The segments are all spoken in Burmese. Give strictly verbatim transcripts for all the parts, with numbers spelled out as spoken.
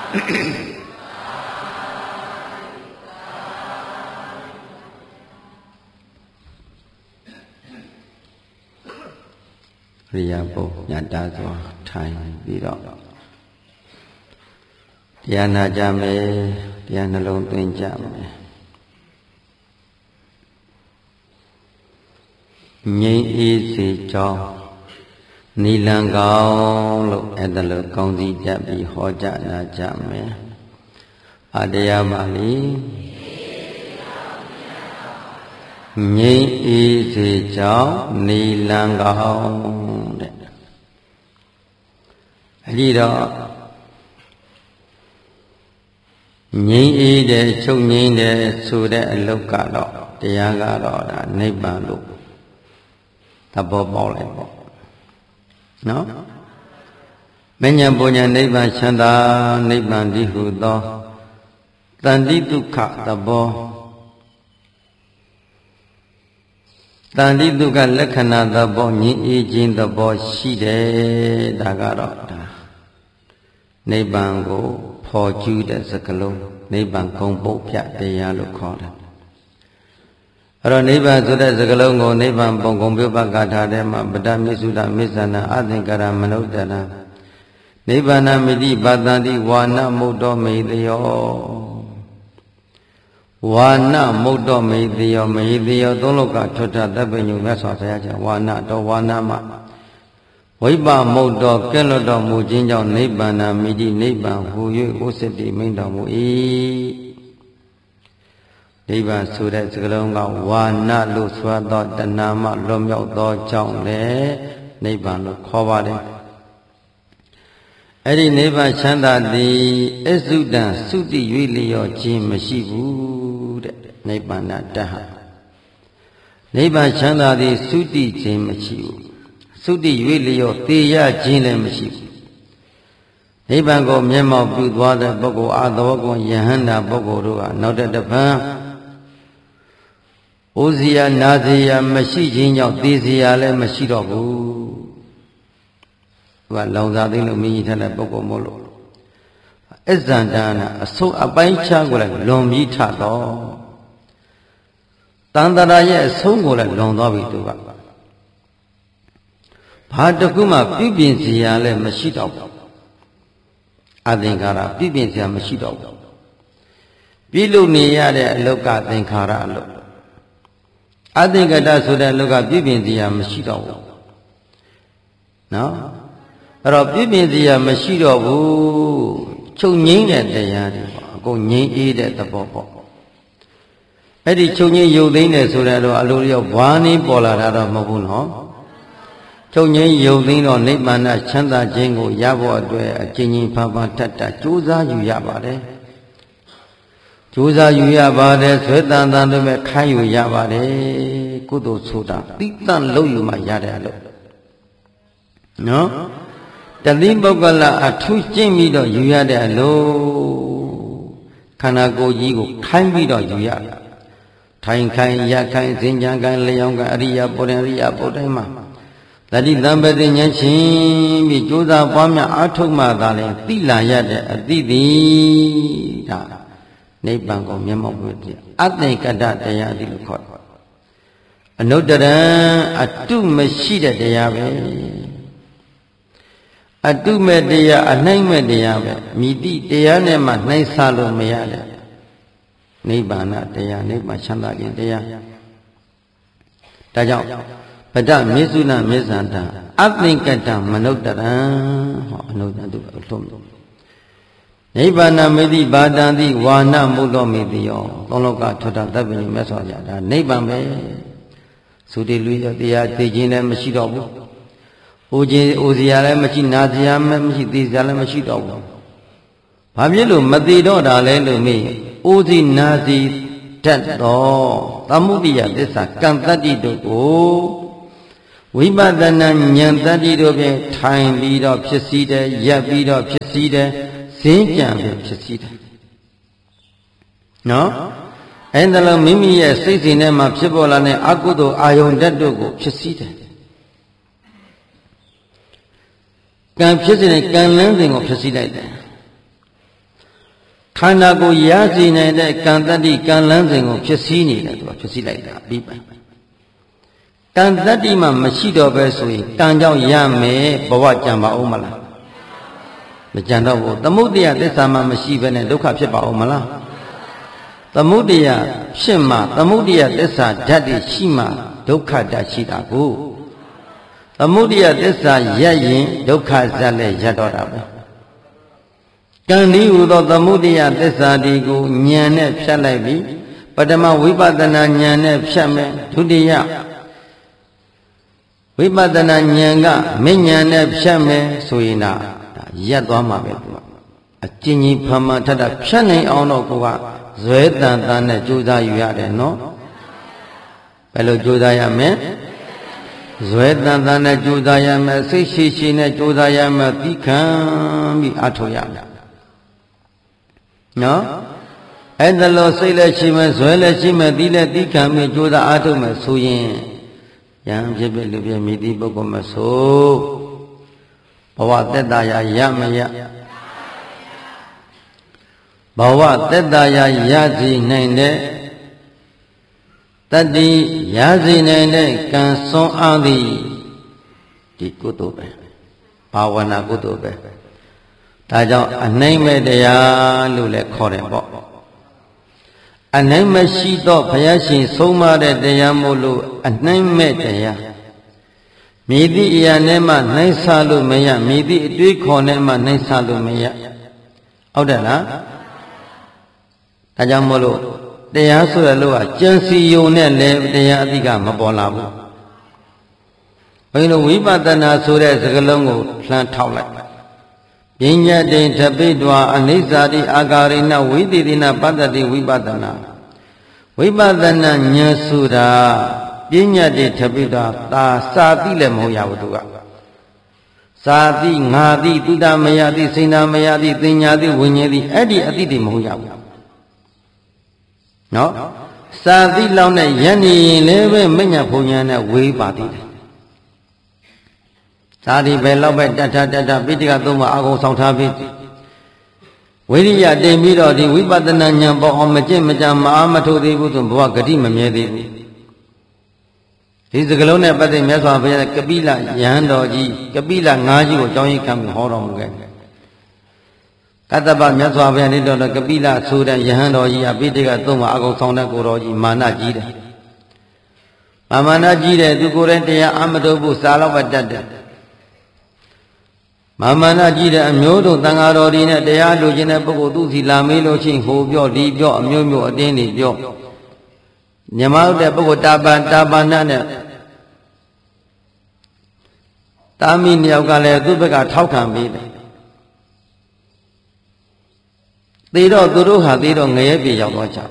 ရိယာပုညတာစွာထိုင်ပြီးတော့တရားနာကြမယ်တရားနှလုံးသွင်းကြမယ်ငြိမ်းအေးစေကြောင်းနိလန်ကောင်းလို့အဲ့ဒါလို့ကောင်းစီကြပြီးဟောကြားနာကြမယ်အတရားပါဠိငြိမ်းအေးစေကြောင်းနိလန်ကောင်းတဲ့အဲ့ဒီတော့ငြိမ်းအေးတဲ့ချုပ်ငြိမ်းတဲ့ဆိုတဲ့အလုပ်ကတော့တရားကတော့ဒါနိဗ္ဗာန်လို့သဘောပေါက်လိုက်ပေါ့နော်မဉ္ဇဉ်ပူညာနိဗ္ဗာန်ချမ်းသာနိဗ္ဗာန်ဒီဟုသောတန်တိဒုက္ခသဘောတန်တိဒုက္ခလက္ခဏာသဘောငြိမ်းအေးခြင်းသဘောရှိတယ်ဒါကတော့ဒါနိဗ္ဗာန်ကိုဖော်ကျူးတဲ့စကားလုံးနိဗ္ဗာန်ဂုံပုတ်ပြတရားလို့ခေါ်တယ်အဲ့တော့နိဗ္ဗာန်ဆိုတဲ့စကားလုံးကိုနိဗ္ဗာန်ပုံဂုံပြုပကထာထဲမှာပတ္တမိစုဒ္ဓမစ္ဆနာအသင်္ကာရမနုဿနာနိဗ္ဗာန်မိတိပါတန္တိဝါနမုတ်တော်မေတယောဝါနမုတ်တော်မေတယောမေတယောသုံးလောကထွတ်ထသဗ္ဗညုမြတ်စွာဘုရားကြောင့်ဝါနတော်ဝါနမဝိပမုတ်တော်ကဲ့လွတ်တော်မူခြင်းကြောင့်နိဗ္ဗာန်မိတိနိဗ္ဗာန်ဟူ၍ဥစ္စတိမိန့်တော်မူ၏နိဗ္ဗာန်ဆိုတဲ့စကားလုံးကဝါနလို့ဆိုသောတဏှာမှလွတ်မြောက်သောကြောင့်လည်းနိဗ္ဗာန်လို့ခေါ်ပါတယ်အဲ့ဒီနိဗ္ဗာန်ချမ်းသာသည်အစုတံသုတိ၍လျော့ခြင်းမရှိဘူးတဲ့နိဗ္ဗာန်တဟနိဗ္ဗာန်ချမ်းသာသည်သုတိခြင်းမရှိဘူးသုတိ၍လျော့သေရခြင်းလည်းမရှိဘူးနိဗ္ဗာန်ကိုမျက်မှောက်ပြုသွားတဲ့ပုဂ္ဂိုလ်အာသောကောယဟန္တာပုဂ္ဂိုလ်တို့ကနောက်တဲ့တပံဩဇိယနာဇိယမရှိခြင်းကြောင့်သေဇိယလည်းမရှိတော့ဘူးသူကလောင်စာသိလို့မြည်ထားတဲ့ပုဂ္ဂိုလ်မို့လို့အဇန္တနာအဆုံးအပိုင်းခြားကိုလည်းလွန်ပြီးထတော့တန်တရာရဲ့အဆုံးကိုလည်းလွန်သွားပြီသူကဘာတခုမှပြုပြင်စရာလည်းမရှိတော့ဘူးအသင်္ခါရပြုပြင်စရာမရှိတော့ဘူးပြုလုပ်နေရတဲ့အလုတ်ကသင်္ခါရအလုတ်အသင်္ကတဆိုတဲ့အလုတ်ကပြုပြင်စရာမရှိတော့ဘူးနော်အဲ့တော့ပြုပြင်စရာမရှိတော့ဘူးချုပ်ငိမ့်တဲ့တရားတွေပေါ့အကုန်ငိမ့်အေးတဲ့သဘောပေါ့အဲ့ဒီချုပ်ငိမ့်ရုပ်သိမ်းတယ်ဆိုတော့အလိုလျောက်ဘာနည်းပေါ်လာတာတော့မဟုတ်ဘူးနော်ချုပ်ငိမ့်ရုပ်သိမ်းတော့နိဗ္ဗာန်ချမ်းသာခြင်းကိုရဖို့အတွက်အကျဉ်းချင်းဖန်ဖန်တတ်တတ်ကြိုးစားယူရပါတယ်ကြိုးစားယူရပါတယ်ဆွဲတန်တန်တို့မဲ့ခိုင်းယူရပါတယ်ကုသိုလ်ဆိုတာတိတန့်လို့ယူမှရတယ်လို့နော်တတိပုဂ္ဂလအထူးကျင့်ပြီးတော့ယူရတဲ့အလို့ခန္ဓာကိုယ်ကြီးကိုခိုင်းပြီးတော့ယူရထိုင်ခိုင်းရခိုင်းစင်ကြံခိုင်းလျောင်းခိုင်းအရိယာပုရိယအရိယာပုဒ်တိုင်းမှာတတိတံပတိဉာဏ်ချင်းပြီးကြိုးစားပွားများအားထုတ်မှသာလေသိလာရတဲ့အသည့်သည်ဒါနိဗ္ဗာန်ကိုမျက်မှောက်ပြုတဲ့အသင်္ကတတရားဒီလိုခေါ်တယ်အနုတ္တရံအတုမရှိတဲ့တရားပဲအတုမဲ့တရားအနှိမ့်မဲ့တရားပဲမိတိတရားနဲ့မှနှိမ့်စားလို့မရတဲ့နိဗ္ဗာန်တရားနိဗ္ဗာန်ချမ်းသာခြင်းတရားဒါကြောင့်ပဒမေစုနာမေဇန္တာအသင်္ကတမနုဿရံဟောအနုတ္တတုအလုံးလုံးနိဗ္ဗာန်မေတိဘာတံတိဝါနမုသောမေတိယောသုံးလောကထွတ်တာတပ်ပင်မြတ်စွာဘုရားဒါနိဗ္ဗာန်ပဲသုတိလူရတရားသိခြင်းလည်းမရှိတော့ဘူး။အိုခြင်းအိုစရာလည်းမရှိနာစရာလည်းမရှိသိစရာလည်းမရှိတော့ဘူး။ဘာဖြစ်လို့မသိတော့တာလဲလို့မေးအိုစီနာစီတတ်တော့သမုဒိယသစ္စာကံတတ္တိတို့ကိုဝိပဿနာဉာဏ်တတ္တိတို့ဖြင့်ထိုင်ပြီးတော့ဖြစ်စည်းတယ်ရပ်ပြီးတော့ဖြစ်စည်းတယ်ဈဉ္ကြံပြီးဖြစ်စည်းတယ်နော်အဲ့ဒါလို့မိမိရဲ့စိတ်စဉ်ထဲမှာဖြစ်ပေါ်လာတဲ့အကုသိုလ်အာယုန်ဓာတ်တို့ကိုဖြစ်စည်းတယ်ကံဖြစ်စဉ်ကံလန်းစဉ်ကိုဖြစ်စည်းလိုက်တယ်န္ဓာကိုရစီနိုင်တဲ့ကံတတ္တိကံလန်းစဉ်ကိုဖြစ်စည်းနေတယ်သူကဖြစ်စည်းလိုက်တာပြီးပါကံတတ္တိမှမရှိတော့ပဲဆိုရင်ကံကြောင့်ရမယ်ဘဝကြံပါအောင်မလားမကြံတော့ဘူးသမုဒယသစ္စာမှမရှိဘဲနဲ့ဒုက္ခဖြစ်ပါအောင်မလားသမုဒယဖြစ်မှသမုဒယသစ္စာဓာတ်တွေရှိမှဒုက္ခဓာတ်ရှိတာကိုသမုဒယသစ္စာရပ်ရင်ဒုက္ခဇတ်လည်းရပ်တော့တာပဲကံဒီဟူသောသမုဒယသစ္စာဒီကိုဉာဏ်နဲ့ဖြတ်လိုက်ပြီးပထမဝိပဿနာဉာဏ်နဲ့ဖြတ်မယ်ဒုတိယဝိပဿနာဉာဏ်ကမဉာဏ်နဲ့ဖြတ်မယ်ဆိုရင်ဒါရပ်သွားမှာပဲသူကအကျဉ်းကြီးဖမ်းမှထပ်တာဖြတ်နိုင်အောင်တော့ကိုကဇွဲတန်တန်နဲ့ကြိုးစားယူရတယ်နော်ဘယ်လိုကြိုးစားရမလဲဇွဲတန်တန်နဲ့ကြိုးစားရမယ်စိတ်ရှိရှိနဲ့ကြိုးစားရမယ်သီခံပြီးအထောက်ရမယ်နော်အဲ့ဒါလို့စိတ်လည်းရှိမယ်ဇွဲလည်းရှိမယ်သီလည်းသီခံပြီးကြိုးစားအထောက်မယ်ဆိုရင်ယံဖြစ်ဖြစ်လူပြည့်မိသည့်ပုဂ္ဂိုလ်မဆိုဘဝသက်တာရရမရဘဝသက်တာရရစီနိုင်တဲ့တတ္တိရစီနိုင်တဲ့ကံစွမ်းအားသည်ဒီကုသိုလ်ပဲဘာဝနာကုသိုလ်ပဲဒါကြောင့်အနိုင်မဲ့တရားလို့လည်းခေါ်တယ်ပေါ့အနိုင်မရှိတော့ဘုရားရှင်ဆုံးမတဲ့တရားမို့လို့အနိုင်မဲ့တရားမြည်သည့်အရာနဲ့မှနိုင်စားလို့မရမြည်သည့်အတွေးခေါ်နဲ့မှနိုင်စားလို့မရဟုတ်တယ်လားဒါကြောင့်မို့လို့တရားဆိုရလို့ကကြံစီယုံနဲ့လည်းတရားအတိကမပေါ်လာဘူးဘယ်လိုဝိပဿနာဆိုတဲ့စကားလုံးကိုလှမ်းထောက်လိုက်ပညာတိတပိတ္တဝအနိစ္စတိအာဂါရိဏဝိသေတိနပတ္တတိဝိပဿနာဝိပဿနာဉာဏ်ဆိုတာပညာတိတပိတ္တသာစာတိလည်းမဟုတ်ရဘူးသူကစာတိငါတိတုဒ္ဓမယတိစိဏမယတိသင်ညာတိဝိညာဉ်တိအဲ့ဒီအတိတွေမဟုတ်ရဘူးနော်စာတိလောက်နဲ့ယန္နေရင်လည်းပဲမညာဘုံညာနဲ့ဝေးပါသေးတယ်သာဒီပဲလောက်ပဲတထတထပိဋကသုံးပါအကုန်ဆောင်ထားပြီးဝိရိယတင်ပြီးတော့ဒီဝိပဿနာဉာဏ်ပေါ်အောင်မကျင့်မကြံမအားမထုတ်သေးဘူးဆိုဘဝဂတိမမြဲသေးဘူးဒီစကလုံးနဲ့ပတ်သက်မြတ်စွာဘုရားကပိလယဟန်တော်ကြီးကပိလငါးကြီးကိုကြောင်းရိပ်ခံပြီးဟောတော်မူခဲ့ကတ္တပမြတ်စွာဘုရားနေတော်ကပိလဆိုတဲ့ယဟန်တော်ကြီးအပိဋကသုံးပါအကုန်ဆောင်တဲ့ကိုတော်ကြီးမာနကြီးတယ်မာနကြီးတယ်သူကိုယ်တိုင်တရားအမထုတ်ဘူးစာလောက်ပဲတတ်တယ်မာမနာကြည့်တဲ့အမျိုးတို့တန်ဃာတော်တွေနဲ့တရားလိုချင်တဲ့ပုဂ္ဂိုလ်သူစီလာမေးလို့ချင်းဟိုပြောဒီပြောအမျိုးမျိုးအတင်းတွေပြောညမဟုတ်တဲ့ပုဂ္ဂိုလ်တာပန်တာပန်နဲ့တာမီနှစ်ယောက်ကလည်းသူ့ဘက်ကထောက်ခံပေးတယ်သေတော့သူတို့ဟာသေတော့ငရဲပြေရောက်သွားကြ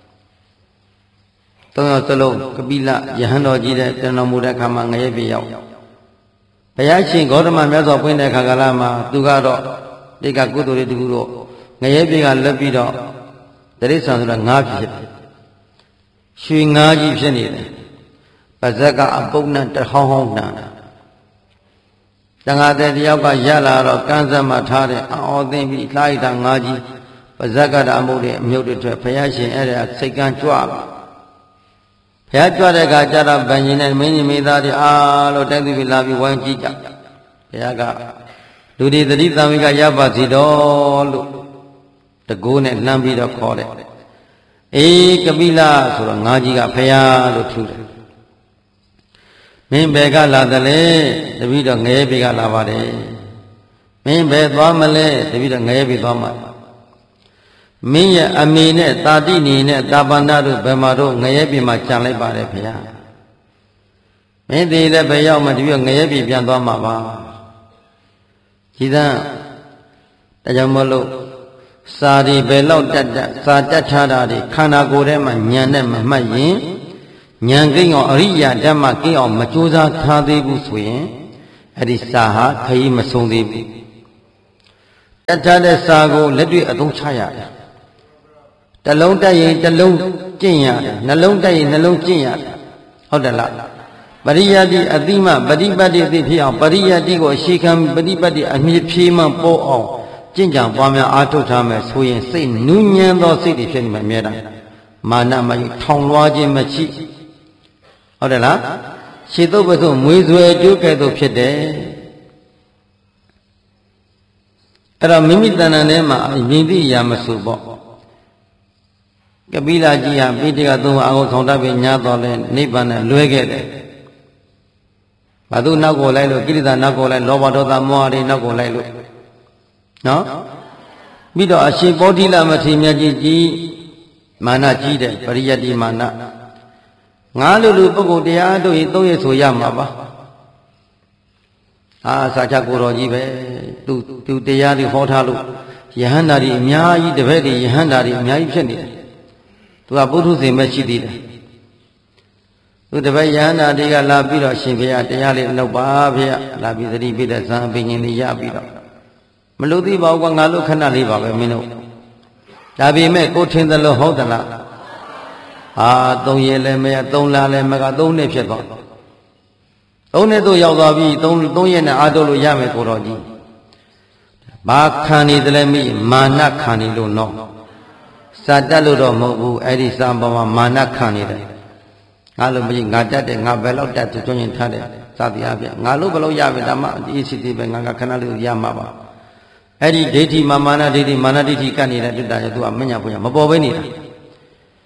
သုံးယောက်စလုံးကပိလယဟန်တော်ကြီးတဲ့တဏ္ဍမူတဲ့ခါမှာငရဲပြေရောက်ဘုရားရှင်ဂေါတမမြတ်စွာဘုရားတဲ့ခါကာလမှာသူကတော့တိကကုသိုလ်တွေတကူတော့ငရဲပြေကလက်ပြီးတော့တရိစ္ဆာန်ဆိုတာငါးဖြစ်ရွှေငါးကြီးဖြစ်နေတယ်ပါဇက်ကအပုပ်နဲ့တဟောင်းဟောင်းနာတန်ဃာတဲ့တယောက်ကရလာတော့ကန်းစက်မှထားတဲ့အော်သိမ့်ပြီးလှိုက်တာငါးကြီးပါဇက်ကတာအမှုတွေအမြုပ်တွေထွက်ဘုရားရှင်အဲ့ဒါစိတ်ကန်းကြွပါဘုရားကြွတဲ့အခါကျတော့ဗန်ကြီးနဲ့မင်းကြီးမိသားတွေအားလို့တိုက်သူပြီးလာပြီးဝိုင်းကြည့်ကြဘုရားကလူတွေသတိသံဝိကရပါစီတော်လို့တကိုးနဲ့လှမ်းပြီးတော့ခေါ်တယ်အေးကပိလဆိုတော့ငါးကြီးကဘုရားလို့ထူတယ်မင်းဘယ်ကလာတယ်လဲတပည့်တော်ငရဲဘေကလာပါတယ်မင်းဘယ်သွားမလဲတပည့်တော်ငရဲဘေသွားမှာမင်းရဲ့အမေနဲ့တာတိနီနဲ့တာပန္နတို့ဘယ်မှာတော့ငရဲပြေမှာကြံလိုက်ပါတယ်ဗျာမင်းသေးတဲ့ဘယ်ရောက်မှတပြည့်ငရဲပြေပြန်သွားမှာပါကြည်သန်းဒါကြောင့်မလို့စာဒီဘယ်လောက်တက်တက်စာတက်ထားတာဒီခန္ဓာကိုယ်ထဲမှာညံနဲ့မမှတ်ရင်ညံကိန်းအောင်အရိယာဓမ္မကိန်းအောင်မကြိုးစားထားသေးဘူးဆိုရင်အဲ့ဒီစာဟာခရီးမဆုံးသေးဘူးတက်ထားတဲ့စာကိုလက်တွေ့အသုံးချရတယ်တလုံးတက်ရင်တလုံးကျင့်ရတယ်နှလုံးတက်ရင်နှလုံးကျင့်ရတယ်ဟုတ်တယ်လားပရိယတ္တိအတိမပฏิပတ်တိအသိဖြစ်အောင်ပရိယတ္တိကိုအရှိခံပฏิပတ်တိအမြင့်ဖြေးမှပေါ်အောင်ကျင့်ကြံပွားများအားထုတ်ထားမယ်ဆိုရင်စိတ်နူးညံ့သောစိတ်တွေဖြစ်နေမှာအမြဲတမ်းမာနမယုထောင်လွှားခြင်းမရှိဟုတ်တယ်လားရှေ့သို့ဘသို့မွေးဆွဲကြိုးကဲ့သို့ဖြစ်တယ်အဲ့တော့မိမိတဏ္ဍာထဲမှာမြင်သိရာမဆိုပေါ့ကပိလကြီးဟာပိဋကသုံးအာဟုဆောင်တတ်ပြီးညာတော်လဲနိဗ္ဗာန်နဲ့လွဲခဲ့တယ်ဘာသူနောက်ကိုလိုက်လို့ကိလေသာနောက်ကိုလိုက်လောဘဒေါသမောဟတွေနောက်ကိုလိုက်လို့နော်ပြီးတော့အရှင်ပောဓိလမထေရမြတ်ကြီးကြီးမာနကြီးတယ်ပရိယတ္တိမာနငါလူလူပုဂ္ဂိုလ်တရားတို့ရင်သုံးရဆိုရမှာပါအာစာချကိုတော်ကြီးပဲသူသူတရားတွေဟောထားလို့ယဟန္တာတွေအများကြီးတပည့်တွေယဟန္တာတွေအများကြီးဖြစ်နေတယ်သူကပုထုဇဉ်ပဲရှိသေးတယ်သူတပည့်ယဟန္တာတွေကလာပြီးတော့ရှင်ဘုရားတရားလေးလောက်ပါဗျာလာပြီးသတိပိဋကဇံအပင်ရှင်တွေရပြီးတော့မလို့သိပါဘူးကွာငါလို့ခဏလေးပါပဲမင်းတို့ဒါပေမဲ့ကိုထင်သလိုဟုတ်သလားအာသုံးရက်လည်းမရသုံးလလည်းမကသုံးနှစ်ဖြစ်သွားသုံးနှစ်တို့ရောက်သွားပြီသုံးသုံးရက်နဲ့အားထုတ်လို့ရမယ်ကိုတော်ကြီးဘာခံနေတယ်လဲမိမာနခံနေလို့နော်စာတက်လို့တော့မဟုတ်ဘူးအဲ့ဒီစာပေါ်မှာမာနခံနေတယ်ငါလို့မကြီးငါတက်တယ်ငါဘယ်လောက်တက်သူကျွန်းရင်ထားတယ်စသည်အပြငါလို့ဘယ်လောက်ရမယ်ဒါမှဒီစီတီပဲငါကခဏလေးရမှာပါအဲ့ဒီဒိဋ္ဌိမာမာနဒိဋ္ဌိမာနဒိဋ္ဌိကပ်နေတဲ့တွေ့တာကျသူကမညာပွညာမပေါ်ဘဲနေတာ